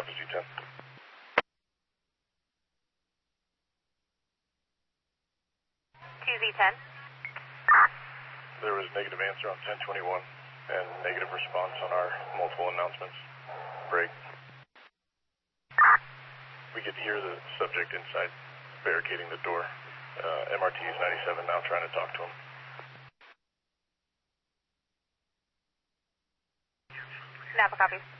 Alpha Z10. Z10. There was negative answer on 1021 and negative response on our multiple announcements. Break. We could hear the subject inside barricading the door. MRT is 97 now, trying to talk to him. Napa copies.